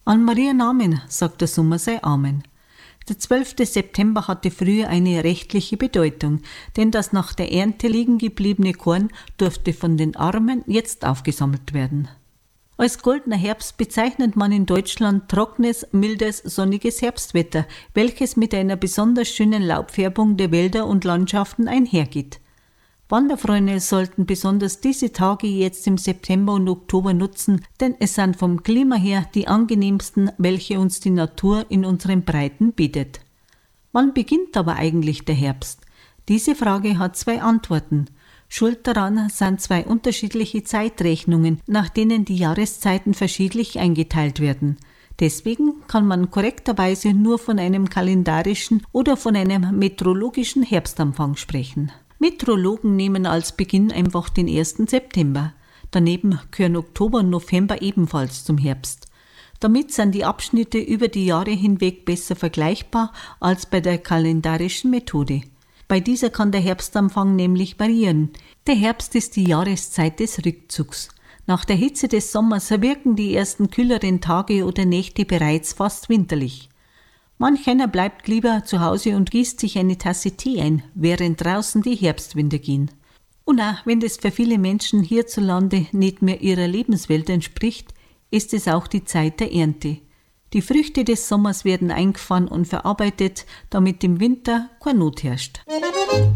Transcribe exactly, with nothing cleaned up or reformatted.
An Maria Namen sagt der Sommer sei Amen. Der zwölfte September hatte früher eine rechtliche Bedeutung, denn das nach der Ernte liegen gebliebene Korn durfte von den Armen jetzt aufgesammelt werden. Als goldener Herbst bezeichnet man in Deutschland trockenes, mildes, sonniges Herbstwetter, welches mit einer besonders schönen Laubfärbung der Wälder und Landschaften einhergeht. Wanderfreunde sollten besonders diese Tage jetzt im September und Oktober nutzen, denn es sind vom Klima her die angenehmsten, welche uns die Natur in unseren Breiten bietet. Wann beginnt aber eigentlich der Herbst? Diese Frage hat zwei Antworten. Schuld daran sind zwei unterschiedliche Zeitrechnungen, nach denen die Jahreszeiten verschiedentlich eingeteilt werden. Deswegen kann man korrekterweise nur von einem kalendarischen oder von einem meteorologischen Herbstanfang sprechen. Meteorologen nehmen als Beginn einfach den ersten September. Daneben gehören Oktober und November ebenfalls zum Herbst. Damit sind die Abschnitte über die Jahre hinweg besser vergleichbar als bei der kalendarischen Methode. Bei dieser kann der Herbstanfang nämlich variieren. Der Herbst ist die Jahreszeit des Rückzugs. Nach der Hitze des Sommers wirken die ersten kühleren Tage oder Nächte bereits fast winterlich. Manch einer bleibt lieber zu Hause und gießt sich eine Tasse Tee ein, während draußen die Herbstwinde gehen. Und auch wenn das für viele Menschen hierzulande nicht mehr ihrer Lebenswelt entspricht, ist es auch die Zeit der Ernte. Die Früchte des Sommers werden eingefahren und verarbeitet, damit im Winter keine Not herrscht.